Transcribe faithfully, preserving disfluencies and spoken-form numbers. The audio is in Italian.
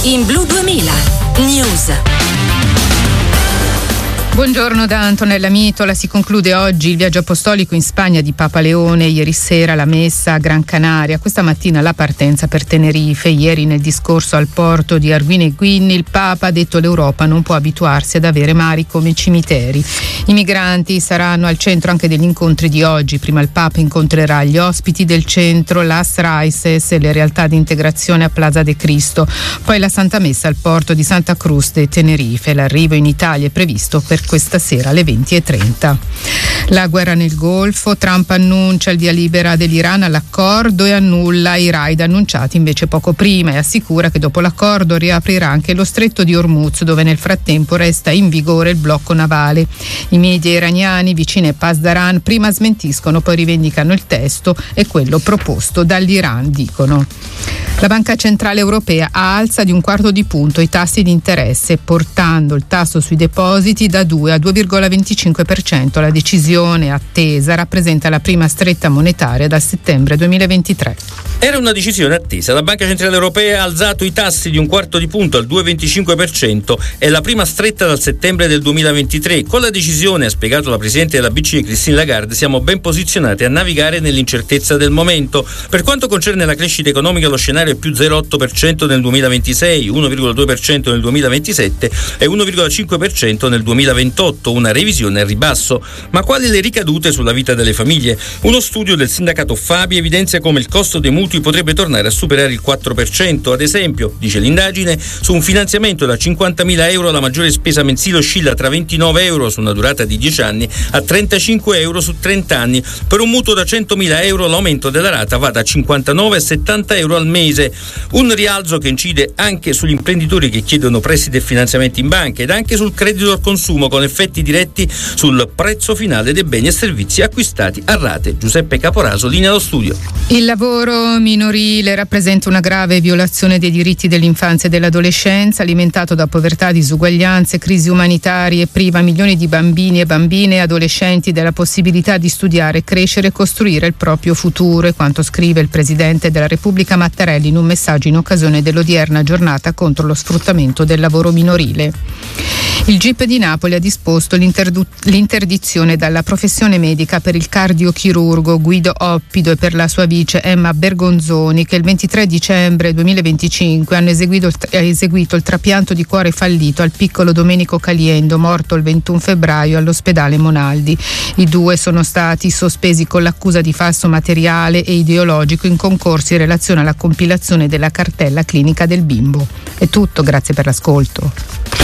in Blu duemila News. Buongiorno da Antonella Mitola. Si conclude oggi il viaggio apostolico in Spagna di Papa Leone, ieri sera la messa a Gran Canaria, questa mattina la partenza per Tenerife. Ieri nel discorso al porto di Arguineguín il Papa ha detto l'Europa non può abituarsi ad avere mari come cimiteri. I migranti saranno al centro anche degli incontri di oggi. Prima il Papa incontrerà gli ospiti del centro Las Raices e le realtà di integrazione a Plaza de Cristo, poi la Santa Messa al porto di Santa Cruz de Tenerife. L'arrivo in Italia è previsto per questa sera alle venti e trenta. La guerra nel Golfo, Trump annuncia il via libera dell'Iran all'accordo e annulla i raid annunciati invece poco prima e assicura che dopo l'accordo riaprirà anche lo stretto di Hormuz, dove nel frattempo resta in vigore il blocco navale. I media iraniani vicini a Pasdaran prima smentiscono, poi rivendicano il testo e quello proposto dall'Iran, dicono. La Banca Centrale Europea alza di un quarto di punto i tassi di interesse, portando il tasso sui depositi da due a due virgola venticinque per cento. La decisione attesa rappresenta la prima stretta monetaria dal settembre duemilaventitré. Era una decisione attesa. La Banca Centrale Europea ha alzato i tassi di un quarto di punto al due virgola venticinque per cento. È la prima stretta dal settembre del duemilaventitré. Con la decisione, ha spiegato la Presidente della B C E Christine Lagarde, siamo ben posizionati a navigare nell'incertezza del momento. Per quanto concerne la crescita economica, lo scenario è più zero virgola otto per cento nel duemilaventisei, uno virgola due per cento nel duemilaventisette e uno virgola cinque per cento nel duemilaventotto, una revisione al ribasso. Ma quali le ricadute sulla vita delle famiglie? Uno studio del sindacato Fabi evidenzia come il costo dei mutui potrebbe tornare a superare il quattro per cento. Ad esempio, dice l'indagine, su un finanziamento da cinquantamila euro la maggiore spesa mensile oscilla tra ventinove euro su una durata di dieci anni a trentacinque euro su trenta anni. Per un mutuo da centomila euro l'aumento della rata va da cinquantanove a settanta euro al mese. Un rialzo che incide anche sugli imprenditori che chiedono prestiti e finanziamenti in banca ed anche sul credito al consumo, con effetti diretti sul prezzo finale dei beni e servizi acquistati a rate. Giuseppe Caporaso, linea allo studio. Il lavoro minorile rappresenta una grave violazione dei diritti dell'infanzia e dell'adolescenza, alimentato da povertà, disuguaglianze, crisi umanitarie e priva milioni di bambini e bambine e adolescenti della possibilità di studiare, crescere e costruire il proprio futuro, è quanto scrive il Presidente della Repubblica Mattarelli in un messaggio in occasione dell'odierna giornata contro lo sfruttamento del lavoro minorile. Il G I P di Napoli ha disposto l'interdu- l'interdizione dalla professione medica per il cardiochirurgo Guido Oppido e per la sua vice Emma Bergonzoni, che il ventitré dicembre duemilaventicinque hanno eseguito il, tra- eseguito il trapianto di cuore fallito al piccolo Domenico Caliendo, morto il ventuno febbraio all'ospedale Monaldi. I due sono stati sospesi con l'accusa di falso materiale e ideologico in concorso in relazione alla compilazione della cartella clinica del bimbo. È tutto, grazie per l'ascolto.